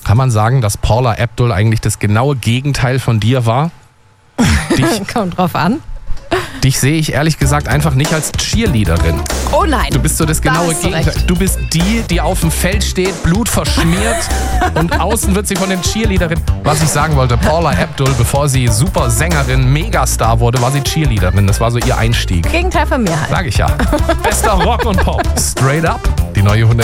Kann man sagen, dass Paula Abdul eigentlich das genaue Gegenteil von dir war? Kommt drauf an. Dich sehe ich ehrlich gesagt einfach nicht als Cheerleaderin. Oh nein. Du bist so das Da genaue hast du Gegenteil. recht. Du bist die auf dem Feld steht, Blut verschmiert und außen wird sie von den Cheerleaderinnen. Was ich sagen wollte, Paula Abdul, bevor sie super Sängerin, Megastar wurde, war sie Cheerleaderin. Das war so ihr Einstieg. Gegenteil von mir halt. Sag ich ja. Bester Rock und Pop. Straight up. Die neue 100